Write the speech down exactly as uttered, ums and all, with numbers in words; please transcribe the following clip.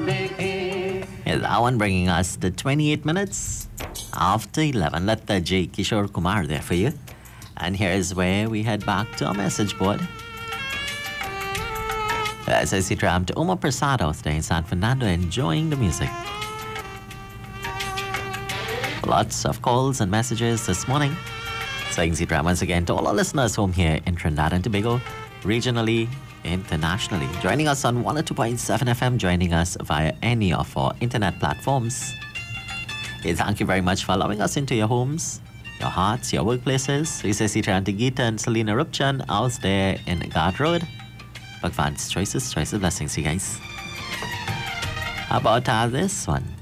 Yeah, that one bringing us the twenty-eight minutes after eleven. Let the J. Kishore Kumar there for you. And here is where we head back to our message board. As I see Tram to Uma Prasad out there in San Fernando enjoying the music. Lots of calls and messages this morning. Saying Zitra once again to all our listeners home here in Trinidad and Tobago, regionally, internationally. Joining us on one oh two point seven F M, joining us via any of our internet platforms. Hey, thank you very much for allowing us into your homes, your hearts, your workplaces. We say Zitra and Gita and Selena Rupchan out there in Guard Road. Bhagwan's choices, choices, blessings, you guys. How about uh, this one?